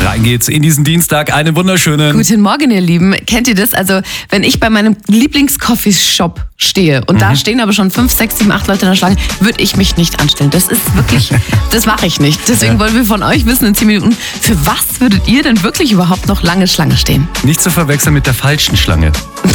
Rein geht's in diesen Dienstag. Einen wunderschönen. Guten Morgen, ihr Lieben. Kennt ihr das? Also, wenn ich bei meinem Lieblings-Coffeeshop stehe und da stehen aber schon 5, 6, 7, 8 Leute in der Schlange, würde ich mich nicht anstellen. Das ist wirklich, das mache ich nicht. Deswegen wollen wir von euch wissen in 10 Minuten, für was würdet ihr denn wirklich überhaupt noch lange Schlange stehen? Nicht zu verwechseln mit der falschen Schlange.